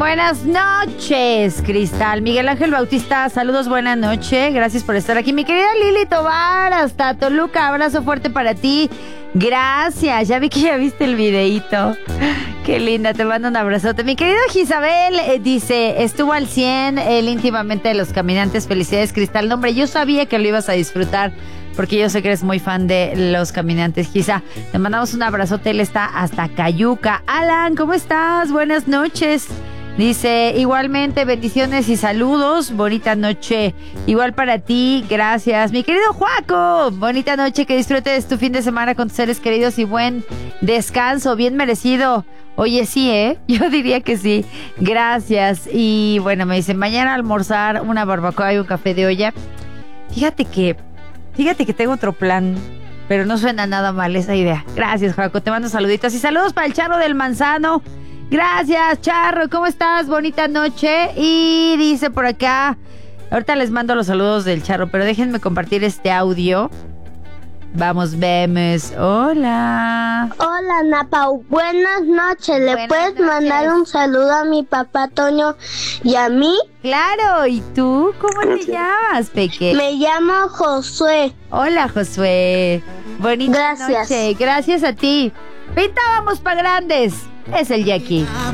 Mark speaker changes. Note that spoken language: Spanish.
Speaker 1: Buenas noches, Cristal. Miguel Ángel Bautista, saludos, buena noche. Gracias por estar aquí. Mi querida Lili Tobar, hasta Toluca, abrazo fuerte para ti. Gracias, ya vi que ya viste el videíto. Qué linda, te mando un abrazote. Mi querido Gisabel dice, estuvo al 100, él íntimamente de Los Caminantes. Felicidades, Cristal. No, hombre, yo sabía que lo ibas a disfrutar, porque yo sé que eres muy fan de Los Caminantes. Gisa, te mandamos un abrazote, él está hasta Cayuca. Alan, ¿cómo estás? Buenas noches. Dice, igualmente, bendiciones y saludos, bonita noche, igual para ti, gracias. Mi querido Juaco, bonita noche, que disfrutes tu fin de semana con tus seres queridos y buen descanso, bien merecido. Oye, sí, yo diría que sí, gracias. Y bueno, me dicen, mañana almorzar una barbacoa y un café de olla. Fíjate que tengo otro plan, pero no suena nada mal esa idea. Gracias, Juaco, te mando saluditos y saludos para el Charro del Manzano. Gracias, Charro, ¿cómo estás? Bonita noche. Y dice por acá, ahorita les mando los saludos del Charro, pero déjenme compartir este audio. Vamos, vemos. Hola.
Speaker 2: Hola, Napau. Buenas noches. ¿Le puedes mandar un saludo a mi papá Toño y a mí?
Speaker 1: Claro. ¿Y tú? ¿Cómo te llamas, Peque?
Speaker 2: Me llamo Josué.
Speaker 1: Hola, Josué. Bonita noche. Gracias a ti. Pintábamos pa' grandes. Es el Jackie.